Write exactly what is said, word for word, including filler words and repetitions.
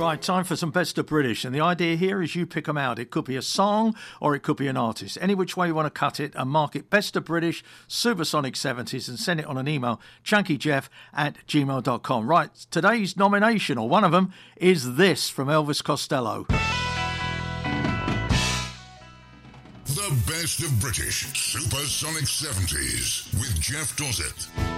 Right, time for some Best of British. And the idea here is you pick them out. It could be a song or it could be an artist. Any which way you want to cut it, and mark it Best of British Supersonic seventies and send it on an email, chunkyjeff at gmail dot com. Right, today's nomination, or one of them, is this from Elvis Costello. The Best of British Supersonic seventies with Jeff Dossett.